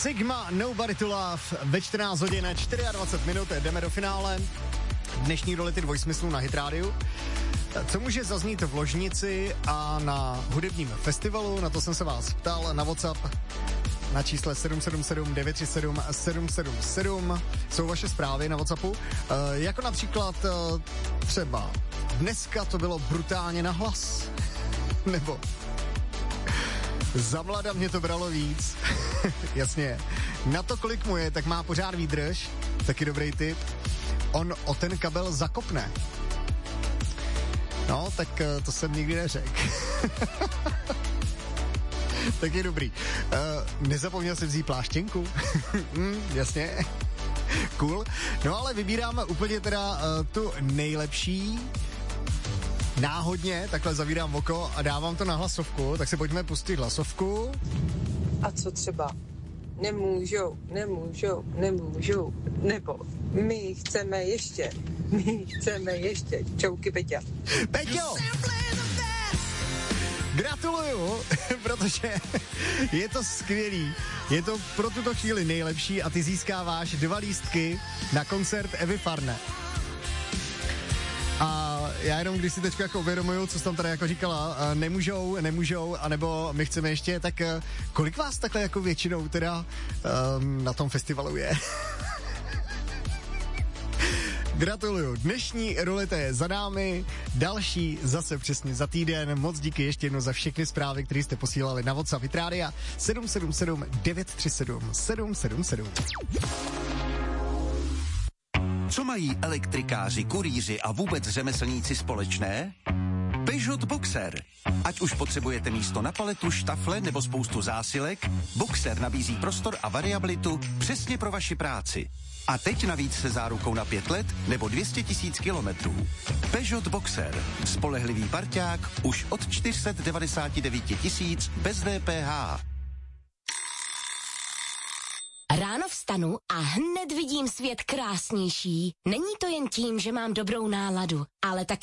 Sigma, Nobody to Love, ve 14 hodin 24 minut, jdeme do finále dnešní rolety dvojsmyslů na Hit Radio. Co může zaznít v ložnici a na hudebním festivalu, na to jsem se vás ptal na WhatsApp na čísle 777 937 777. Jsou vaše zprávy na WhatsAppu, jako například třeba dneska to bylo brutálně nahlas, nebo za mlada mě to bralo víc. Jasně. Na to, kolik mu je, tak má pořád výdrž. Taky dobrý tip. On o ten kabel zakopne. No, tak to jsem nikdy neřekl. Tak je dobrý. Nezapomněl si vzít pláštěnku? Jasně. Cool. No ale vybíráme úplně teda tu nejlepší. Náhodně, takhle zavírám oko a dávám to na hlasovku, tak si pojďme pustit hlasovku. A co třeba? Nemůžou, nebo my chceme ještě. Čauky, Peťa. Peťo! Gratuluju, protože je to skvělý. Je to pro tuto chvíli nejlepší a ty získáváš 2 lístky na koncert Evy Farné. A já jenom, když si teď jako uvědomuju, co jsi tam tady jako říkala, nemůžou, anebo my chceme ještě, tak kolik vás takhle jako většinou teda na tom festivalu je? Gratuluju. Dnešní ruleta je za námi, další zase přesně za týden. Moc díky ještě jednou za všechny zprávy, které jste posílali na WhatsApp Hit Rádia 777 937 777. Co mají elektrikáři, kurýři a vůbec řemeslníci společné? Peugeot Boxer. Ať už potřebujete místo na paletu, štafle nebo spoustu zásilek, Boxer nabízí prostor a variabilitu přesně pro vaši práci. A teď navíc se zárukou na 5 let nebo 200 000 kilometrů. Peugeot Boxer. Spolehlivý parťák už od 499 000 bez DPH. Ráno vstanu a hned vidím svět krásnější. Není to jen tím, že mám dobrou náladu, ale také